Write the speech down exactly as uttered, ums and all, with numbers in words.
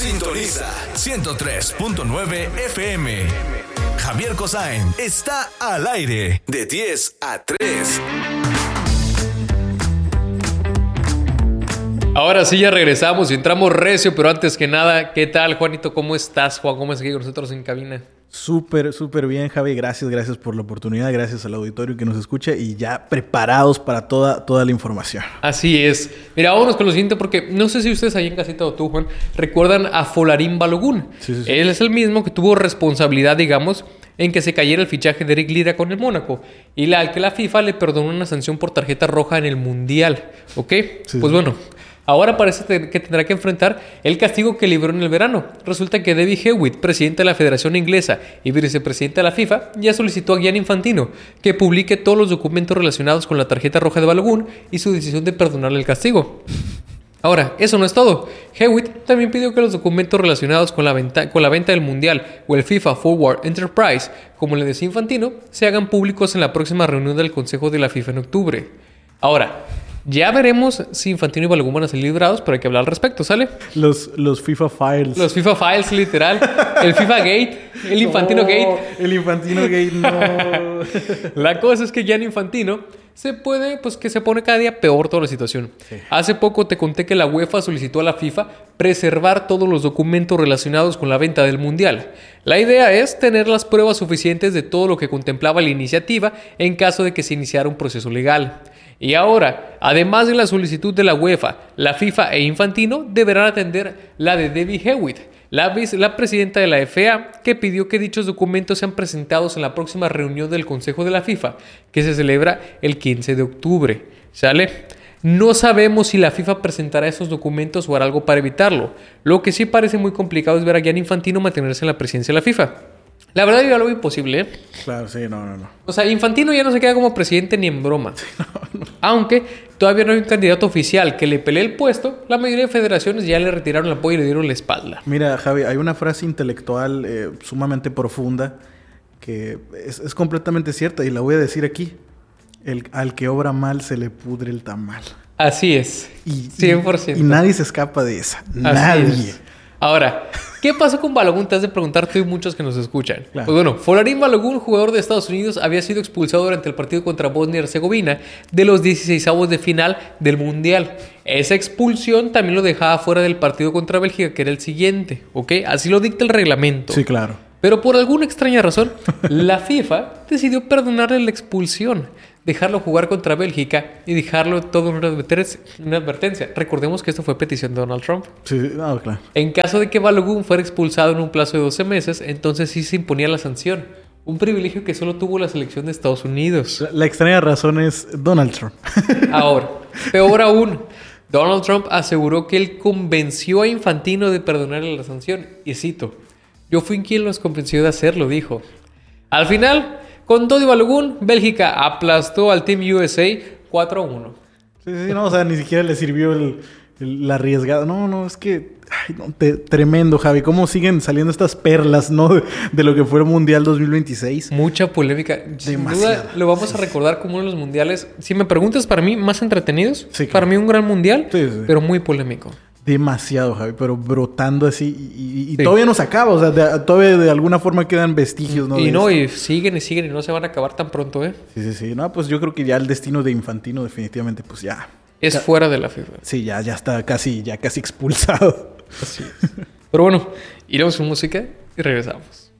Sintoniza ciento tres punto nueve F M. Javier Cosain está al aire de diez a tres. Ahora sí, ya regresamos y entramos recio, pero antes que nada, ¿qué tal, Juanito? ¿Cómo estás, Juan? ¿Cómo es aquí con nosotros en cabina? Súper, súper bien, Javi. Gracias, gracias por la oportunidad. Gracias al auditorio que nos escucha y ya preparados para toda, toda la información. Así es. Mira, vámonos con lo siguiente porque no sé si ustedes ahí en casita o tú, Juan, recuerdan a Folarín Balogun. Sí, sí, sí. Él es el mismo que tuvo responsabilidad, digamos, en que se cayera el fichaje de Eric Lira con el Mónaco y la, al que la FIFA le perdonó una sanción por tarjeta roja en el Mundial. ¿Ok? Sí, pues sí. bueno... Ahora parece que tendrá que enfrentar el castigo que libró en el verano. Resulta que David Hewitt, presidente de la Federación Inglesa y vicepresidente de la FIFA, ya solicitó a Gianni Infantino que publique todos los documentos relacionados con la tarjeta roja de Balogun y su decisión de perdonarle el castigo. Ahora, eso no es todo. Hewitt también pidió que los documentos relacionados con la venta, con la venta del Mundial o el FIFA Forward Enterprise, como le decía Infantino, se hagan públicos en la próxima reunión del Consejo de la FIFA en octubre. Ahora... ya veremos si Infantino y Balogun van a salir librados, pero hay que hablar al respecto, ¿sale? Los, los FIFA Files. Los FIFA Files, literal. El FIFA Gate, el Infantino No, Gate. El Infantino Gate, no. La cosa es que Gianni Infantino se puede, pues que se pone cada día peor toda la situación. Sí. Hace poco te conté que la UEFA solicitó a la FIFA preservar todos los documentos relacionados con la venta del Mundial. La idea es tener las pruebas suficientes de todo lo que contemplaba la iniciativa en caso de que se iniciara un proceso legal. Y ahora, además de la solicitud de la UEFA, la FIFA e Infantino deberán atender la de David Hewitt, la, la presidenta de la F A, que pidió que dichos documentos sean presentados en la próxima reunión del Consejo de la FIFA, que se celebra el quince de octubre. ¿Sale? No sabemos si la FIFA presentará esos documentos o hará algo para evitarlo. Lo que sí parece muy complicado es ver a Gianni Infantino mantenerse en la presidencia de la FIFA. La verdad yo ya lo veo imposible, ¿eh? Claro, sí, no, no, no. O sea, Infantino ya no se queda como presidente ni en broma. Sí, no, no. Aunque todavía no hay un candidato oficial que le pelee el puesto, la mayoría de federaciones ya le retiraron el apoyo y le dieron la espalda. Mira, Javi, hay una frase intelectual eh, sumamente profunda que es, es completamente cierta y la voy a decir aquí. El, al que obra mal se le pudre el tamal. Así es. Y, cien por ciento. Y, y nadie se escapa de esa. Así Nadie. Es. Ahora, ¿qué pasó con Balogun? Te has de preguntar tú y muchos que nos escuchan. Claro. Pues bueno, Folarín Balogun, jugador de Estados Unidos, había sido expulsado durante el partido contra Bosnia y Herzegovina de los dieciseisavos de final del Mundial. Esa expulsión también lo dejaba fuera del partido contra Bélgica, que era el siguiente, ¿ok? Así lo dicta el reglamento. Sí, claro. Pero por alguna extraña razón, la FIFA decidió perdonarle la expulsión, dejarlo jugar contra Bélgica y dejarlo todo en una advertencia. Una advertencia. Recordemos que esto fue petición de Donald Trump. Sí, no, claro. En caso de que Balogun fuera expulsado en un plazo de doce meses, entonces sí se imponía la sanción. Un privilegio que solo tuvo la selección de Estados Unidos. La, la extraña razón es Donald Trump. Ahora, peor aún, Donald Trump aseguró que él convenció a Infantino de perdonarle la sanción. Y cito, yo fui quien los convenció de hacerlo, dijo. Al final, con todo y Balogun, Bélgica aplastó al Team U S A cuatro a uno. Sí, sí, no, o sea, ni siquiera le sirvió el, el, la arriesgada. No, no, es que... Ay, no, te, tremendo, Javi. ¿Cómo siguen saliendo estas perlas, no? De, de lo que fue el Mundial dos mil veintiséis. Mucha polémica. Sin duda, lo vamos a recordar como uno de los mundiales, si me preguntas, para mí, más entretenidos. Sí, claro. Para mí un gran mundial, sí, sí. pero muy polémico. Demasiado, Javi, pero brotando así. Y, y, y sí. todavía no se acaba, o sea, de, todavía de alguna forma quedan vestigios, ¿no? Y de no, esto. y siguen y siguen y no se van a acabar tan pronto, ¿eh? Sí, sí, sí. No, pues yo creo que ya el destino de Infantino definitivamente, pues ya... Es ya, fuera de la FIFA. Sí, ya, ya está casi, ya casi expulsado. Así es. Pero bueno, iremos con música y regresamos.